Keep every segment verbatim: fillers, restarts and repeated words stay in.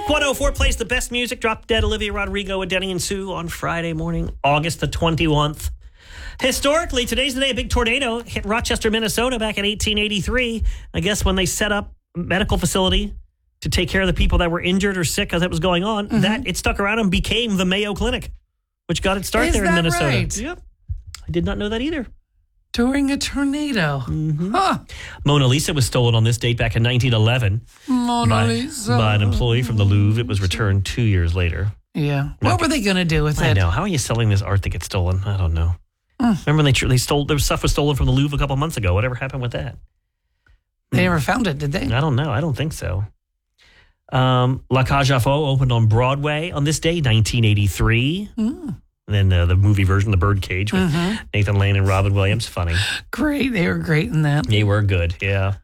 Rock one oh four plays the best music. Drop Dead, Olivia Rodrigo and Denny and Sue on Friday morning, August the twenty-first. Historically, today's the day a big tornado hit Rochester, Minnesota back in eighteen eighty-three. I guess when they set up a medical facility to take care of the people that were injured or sick as it was going on, mm-hmm. that it stuck around and became the Mayo Clinic, which got its start Is there in that Minnesota. Right? Yep. I did not know that either. During a tornado. Mm-hmm. Huh. Mona Lisa was stolen on this date back in nineteen eleven. Mona by, Lisa. by an employee from the Louvre. It was returned two years later. Yeah. What were they going to do with I it? I know. How are you selling this art that gets stolen? I don't know. Mm. Remember when they, tr- they stole, their stuff was stolen from the Louvre a couple months ago. Whatever happened with that? They never found it, did they? I don't know. I don't think so. Um, La Cage aux Folles opened on Broadway on this day, nineteen eighty-three. Mm. And then uh, the movie version, The Birdcage, with mm-hmm. Nathan Lane and Robin Williams. Funny. Great. They were great in that. They were good, yeah.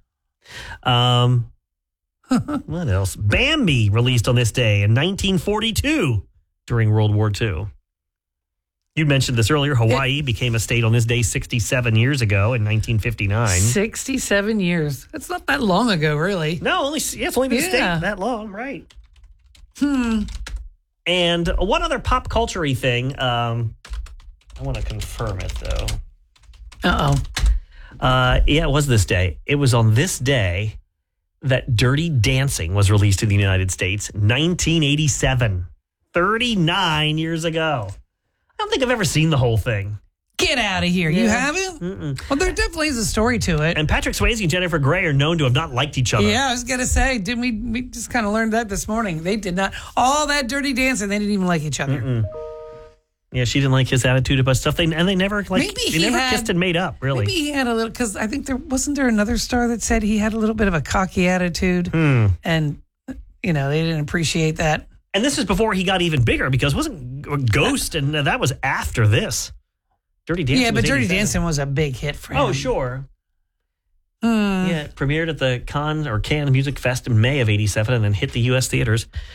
Um, what else? Bambi released on this day in nineteen forty-two during World War Two. You mentioned this earlier. Hawaii it, became a state on this day sixty-seven years ago in nineteen fifty-nine. sixty-seven years. That's not that long ago, really. No, only yeah, it's only been a yeah. state that long, right? Hmm. And one other pop culture-y thing. Um, I want to confirm it, though. Uh-oh. Uh, yeah, it was this day. It was on this day that Dirty Dancing was released in the United States, nineteen eighty-seven. thirty-nine years ago. I don't think I've ever seen the whole thing. Get out of here. Yeah. You haven't? Mm-mm. Well, there definitely is a story to it. And Patrick Swayze and Jennifer Grey are known to have not liked each other. Yeah, I was going to say, didn't we, we just kind of learned that this morning. They did not. All that Dirty Dancing, they didn't even like each other. Mm-mm. Yeah, she didn't like his attitude about stuff. They and they never like maybe they never had, kissed and made up, really. Maybe he had a little, because I think there wasn't there another star that said he had a little bit of a cocky attitude. Hmm. And, you know, they didn't appreciate that. And this is before he got even bigger, because wasn't Ghost, and that was after this. Dirty Dancing. Yeah, but Dirty eighty-seven. Dancing was a big hit for him. Oh, sure. Mm. Yeah, it premiered at the Cannes or Cannes Music Fest in May of eighty-seven and then hit the U S theaters